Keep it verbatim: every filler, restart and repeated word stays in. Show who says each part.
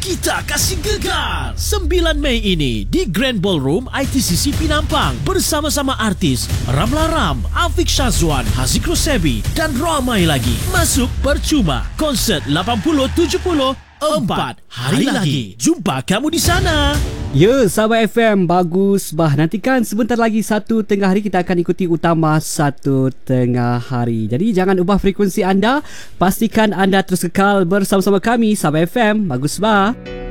Speaker 1: kita kasih gegar sembilan Mei ini di Grand Ballroom I T C C Penampang bersama-sama artis Ramla Ram, Afiq Syazwan, Haziq Rosebi dan ramai lagi. Masuk percuma. Konsert lapan puluh tujuh puluh empat hari lagi. Jumpa kamu di sana.
Speaker 2: Ya, sahabat F M, bagus bah. Nantikan sebentar lagi satu tengah hari kita akan ikuti utama satu tengah hari. Jadi jangan ubah frekuensi anda. Pastikan anda terus kekal bersama-sama kami, sahabat F M. Bagus bah.